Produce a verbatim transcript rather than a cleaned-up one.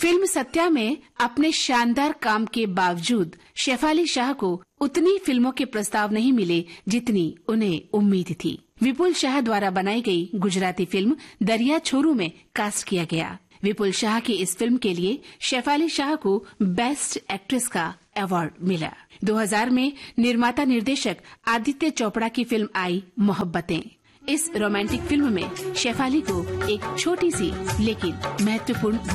Film Satya में अपने शानदार काम के बावजूद शेफाली शाह को उतनी फिल्मों के प्रस्ताव नहीं मिले जितनी उन्हें उम्मीद थी। विपुल शाह द्वारा बनाई गई गुजराती फिल्म दरिया छोरू में कास्ट किया गया। विपुल शाह की इस फिल्म के लिए शेफाली शाह को बेस्ट एक्ट्रेस का अवार्ड मिला। दो हज़ार में निर्माता निर्देशक आदित्य चोपड़ा की फिल्म आई मोहब्बतें। इस रोमांटिक फिल्म में शेफाली को एक छोटी सी लेकिन महत्वपूर्ण